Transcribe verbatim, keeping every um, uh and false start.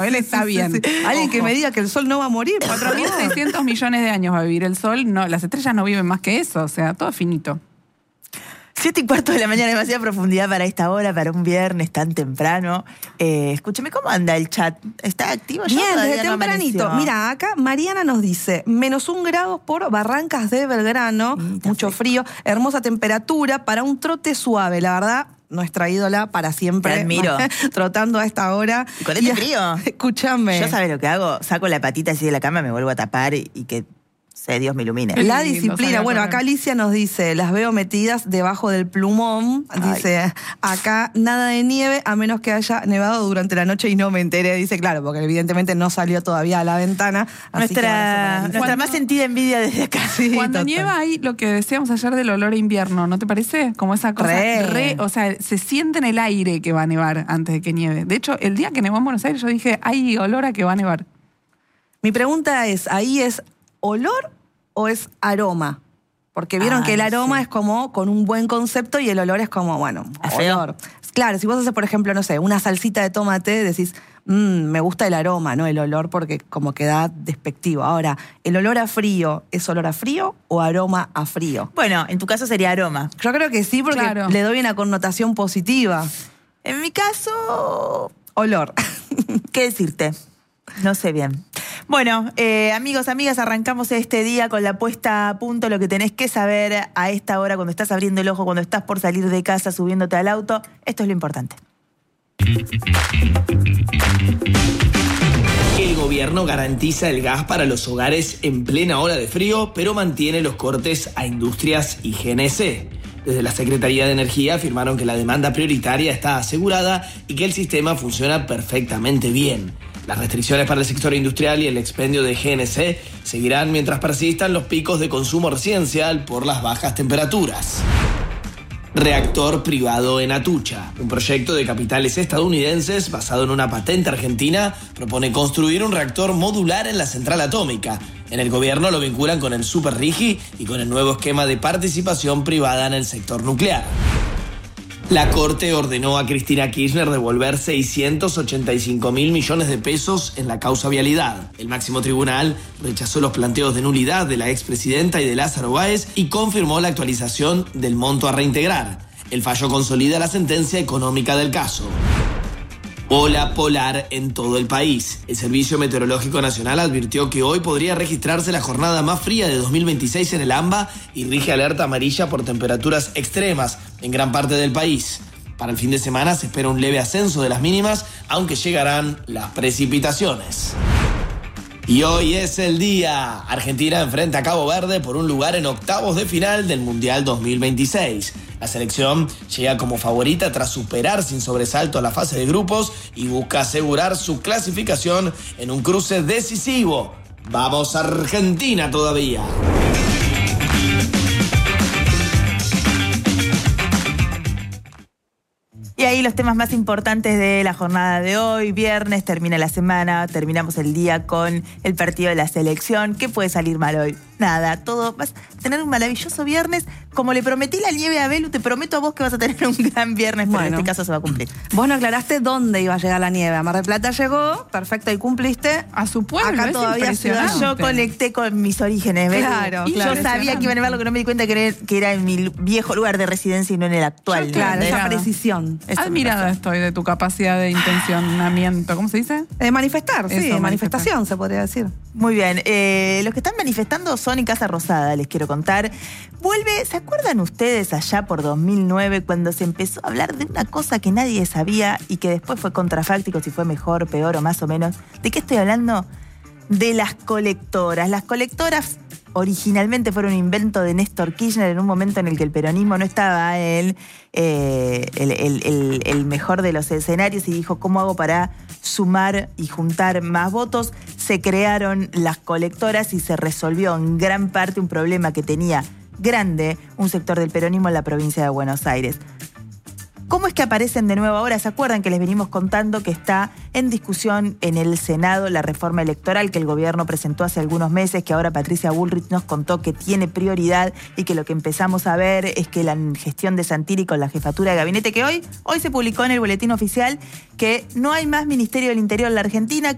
Él está bien. Sí, sí. Alguien Ojo. que me diga que el sol no va a morir. cuatro mil seiscientos millones de años va a vivir el sol. No, las estrellas no viven más que eso. O sea, todo es finito. Siete y cuarto de la mañana, demasiada profundidad para esta hora, para un viernes tan temprano. Eh, escúcheme, ¿cómo anda el chat? ¿Está activo ya? Bien, Todavía desde no tempranito. amaneció. Mira, acá Mariana nos dice, menos un grado por Barrancas de Belgrano, Mm, está mucho frío, hermosa temperatura para un trote suave, la verdad. Nuestra ídola para siempre. Te admiro. Trotando a esta hora. ¿Y con este frío? Escúchame. Yo, ¿sabes lo que hago? Saco la patita así de la cama, me vuelvo a tapar y, y que sé Dios me ilumine. Qué La lindo, disciplina. salir a Bueno, correr. acá Alicia nos dice, las veo metidas debajo del plumón. Ay. Dice, acá nada de nieve a menos que haya nevado durante la noche y no me enteré. Dice, claro, porque evidentemente no salió todavía a la ventana. Así que van a Nuestra, hacer nuestra Cuando- más sentida envidia desde acá. Sí, Cuando total. nieva hay lo que decíamos ayer del olor a invierno, ¿no te parece? Como esa cosa Re. re, o sea, se siente en el aire que va a nevar antes de que nieve. De hecho, el día que nevó en Buenos Aires yo dije, hay olor a que va a nevar. Mi pregunta es, ¿ahí es olor o es aroma? Porque vieron Ah, que el no aroma sé. es como con un buen concepto y el olor es como, bueno, ¿A feo? olor. Claro, si vos haces, por ejemplo, no sé, una salsita de tomate, decís, mmm, me gusta el aroma, no el olor, porque como que da despectivo. Ahora, ¿el olor a frío es olor a frío o aroma a frío? Bueno, en tu caso sería aroma. Yo creo que sí, porque Claro. le doy una connotación positiva. En mi caso, Olor. ¿qué decirte? No sé bien. Bueno, eh, amigos, amigas, arrancamos este día con la puesta a punto, lo que tenés que saber a esta hora, cuando estás abriendo el ojo, cuando estás por salir de casa, subiéndote al auto. Esto es lo importante. El gobierno garantiza el gas para los hogares en plena ola de frío, pero mantiene los cortes a industrias y G N C. Desde la Secretaría de Energía afirmaron que la demanda prioritaria está asegurada y que el sistema funciona perfectamente bien. Las restricciones para el sector industrial y el expendio de G N C seguirán mientras persistan los picos de consumo residencial por las bajas temperaturas. Reactor privado en Atucha. Un proyecto de capitales estadounidenses basado en una patente argentina propone construir un reactor modular en la central atómica. En el gobierno lo vinculan con el Super Rigi y con el nuevo esquema de participación privada en el sector nuclear. La Corte ordenó a Cristina Kirchner devolver seiscientos ochenta y cinco mil millones de pesos en la causa vialidad. El máximo tribunal rechazó los planteos de nulidad de la expresidenta y de Lázaro Báez y confirmó la actualización del monto a reintegrar. El fallo consolida la sentencia económica del caso. Ola polar en todo el país. El Servicio Meteorológico Nacional advirtió que hoy podría registrarse la jornada más fría de dos mil veintiséis en el AMBA y rige alerta amarilla por temperaturas extremas en gran parte del país. Para el fin de semana se espera un leve ascenso de las mínimas, aunque llegarán las precipitaciones. Y hoy es el día. Argentina enfrenta a Cabo Verde por un lugar en octavos de final del Mundial dos mil veintiséis. La selección llega como favorita tras superar sin sobresalto la fase de grupos y busca asegurar su clasificación en un cruce decisivo. ¡Vamos Argentina todavía! Y ahí los temas más importantes de la jornada de hoy. Viernes, termina la semana, terminamos el día con el partido de la selección. ¿Qué puede salir mal hoy? Nada, todo. Vas a tener un maravilloso viernes. Como le prometí la nieve a Belu, te prometo a vos que vas a tener un gran viernes, pero en Bueno. este caso se va a cumplir. Vos no aclaraste dónde iba a llegar la nieve. A Mar del Plata llegó, perfecto, y cumpliste. A su pueblo, Acá es todavía impresionante. Yo conecté con mis orígenes, Belu. Claro, y claro. yo sabía que iba a nevar, lo que no me di cuenta que era, que era en mi viejo lugar de residencia y no en el actual. Yo, Claro, ¿entendés? esa Admirada. precisión. Eso me Admirada pasó. estoy de tu capacidad de intencionamiento. ¿Cómo se dice? Eh, manifestar, sí, Eso, manifestación se podría decir. Muy bien, eh, los que están manifestando son en Casa Rosada, les quiero contar. Vuelve, ¿se acuerdan ustedes allá por dos mil nueve cuando se empezó a hablar de una cosa que nadie sabía y que después fue contrafáctico, si fue mejor, peor o más o menos? ¿De qué estoy hablando? De las colectoras. Las colectoras originalmente fueron un invento de Néstor Kirchner en un momento en el que el peronismo no estaba en eh, el, el- el- el mejor de los escenarios y dijo, ¿cómo hago para sumar y juntar más votos? Se crearon las colectoras y se resolvió en gran parte un problema que tenía grande un sector del peronismo en la provincia de Buenos Aires. ¿Cómo es que aparecen de nuevo ahora? ¿Se acuerdan que les venimos contando que está en discusión en el Senado la reforma electoral que el gobierno presentó hace algunos meses, que ahora Patricia Bullrich nos contó que tiene prioridad y que lo que empezamos a ver es que la gestión de Santilli con la jefatura de gabinete, que hoy, hoy se publicó en el boletín oficial que no hay más Ministerio del Interior en la Argentina, que